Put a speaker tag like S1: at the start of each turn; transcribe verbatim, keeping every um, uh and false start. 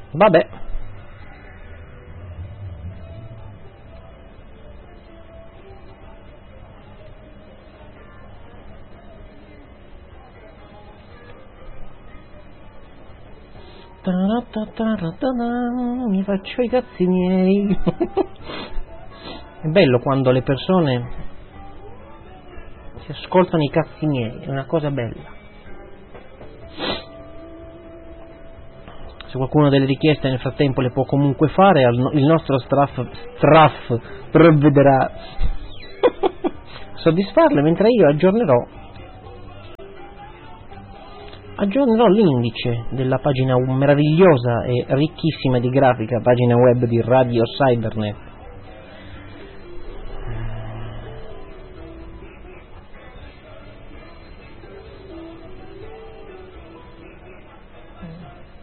S1: Vabbè. Mi faccio i cazzi miei. È bello quando le persone si ascoltano i cazzi miei, è una cosa bella. Se qualcuno ha delle richieste nel frattempo le può comunque fare, il nostro staff, staff provvederà a soddisfarle, mentre io aggiornerò aggiornerò l'indice della pagina meravigliosa e ricchissima di grafica, pagina web di Radio Cybernet.